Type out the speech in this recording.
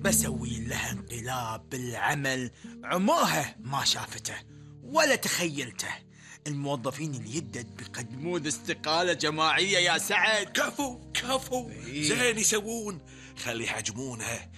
بسوي لها انقلاب بالعمل عمرها ما شافته ولا تخيلته. الموظفين الجدد بيقدمون استقالة جماعية يا سعد. كفو إيه. زين يسوون، خلي يحجمونها